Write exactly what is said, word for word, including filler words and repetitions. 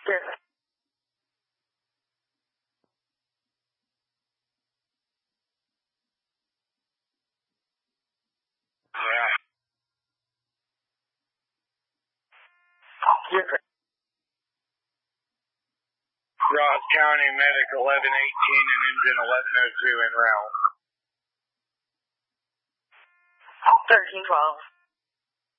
Sure. Yeah. You're correct. Ross County Medic eleven eighteen and engine eleven oh two en route. thirteen twelve.